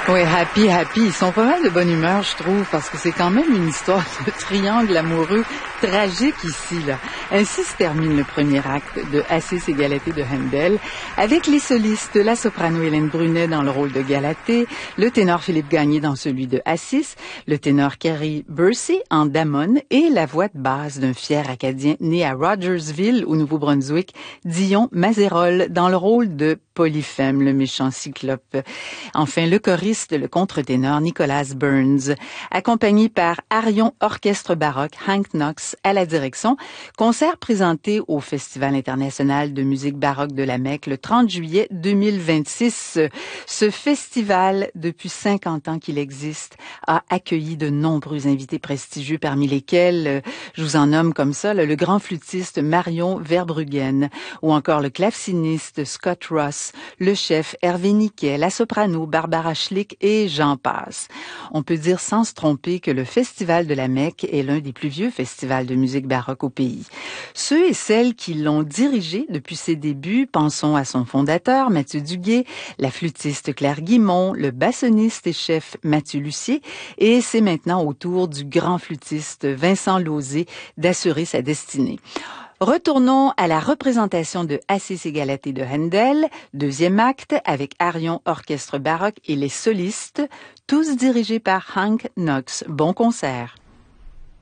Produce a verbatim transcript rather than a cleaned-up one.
Oui, Happy, Happy, ils sont pas mal de bonne humeur, je trouve, parce que c'est quand même une histoire de triangle amoureux tragique ici, là. Ainsi se termine le premier acte de Assis et Galatée de Handel, avec les solistes, la soprano Hélène Brunet dans le rôle de Galatée, le ténor Philippe Gagné dans celui de Assis, le ténor Kerry Bursey en Damon et la voix de basse d'un fier Acadien né à Rogersville, au Nouveau-Brunswick, Dion Mazerol, dans le rôle de Polyphème, le méchant cyclope. Enfin, le choriste, le contre-ténor Nicholas Burns, accompagné par Arion Orchestre Baroque, Hank Knox à la direction. Concert présenté au Festival international de musique baroque de la Mecque le trente juillet deux mille vingt-six. Ce festival, depuis cinquante ans qu'il existe, a accueilli de nombreux invités prestigieux, parmi lesquels, je vous en nomme comme ça, le grand flûtiste Marion Verbruggen, ou encore le claveciniste Scott Ross, le chef Hervé Niquet, la soprano Barbara Schlick et j'en passe. On peut dire sans se tromper que le Festival de la Mecque est l'un des plus vieux festivals de musique baroque au pays. Ceux et celles qui l'ont dirigé depuis ses débuts, pensons à son fondateur Mathieu Duguay, la flûtiste Claire Guimond, le bassoniste et chef Mathieu Lucier, et c'est maintenant au tour du grand flûtiste Vincent Lauzé d'assurer sa destinée. Retournons à la représentation de Assis et Galatée de Handel, deuxième acte avec Arion Orchestre Baroque et les solistes, tous dirigés par Hank Knox. Bon concert.